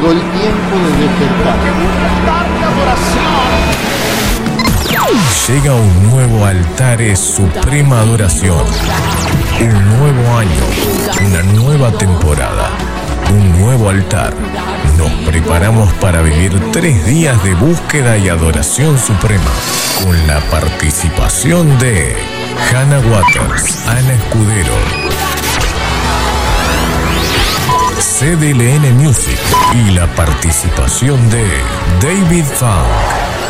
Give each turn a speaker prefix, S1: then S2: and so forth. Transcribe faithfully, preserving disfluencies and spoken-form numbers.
S1: Llegó el tiempo de despertar.
S2: Llega un nuevo Altares Suprema Adoración. Un nuevo año, una nueva temporada, un nuevo altar. Nos preparamos para vivir tres días de búsqueda y adoración suprema, con la participación de Hannah Waters, Ana Escudero, C D L N Music y la participación de David Funk.